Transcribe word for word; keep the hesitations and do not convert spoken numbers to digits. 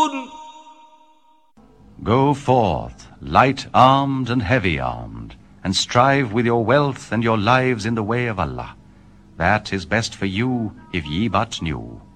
تفلحون. Go forth, light-armed and heavy-armed, and strive with your wealth and your lives in the way of Allah. That is best for you if ye but knew.